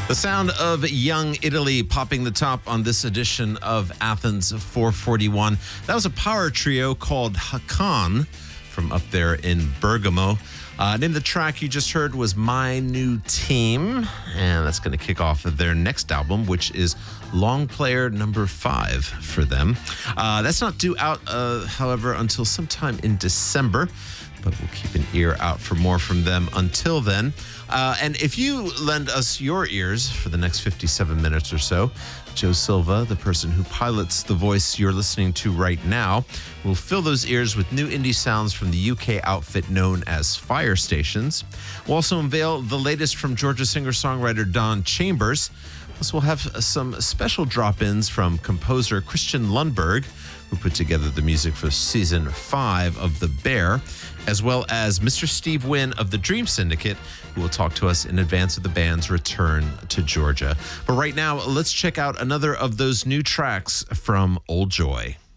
The sound of Young Italy popping the top on this edition of Athens 441. That was a power trio called Hakan from up there in Bergamo. Name of the track you just heard was My New Team, and that's going to kick off their next album, which is Long Player number 5 for them. That's not due out, however, until sometime in December, but we'll keep an ear out for more from them until then. And if you lend us your ears for the next 57 minutes or so, Joe Silva, the person who pilots the voice you're listening to right now, will fill those ears with new indie sounds from the UK outfit known as Fire Stations. We'll also unveil the latest from Georgia singer-songwriter Don Chambers. Plus, we'll have some special drop-ins from composer Christian Lundberg, who put together the music for season 5 of The Bear, as well as Mr. Steve Wynn of the Dream Syndicate, who will talk to us in advance of the band's return to Georgia. But right now, let's check out another of those new tracks from Old Joy.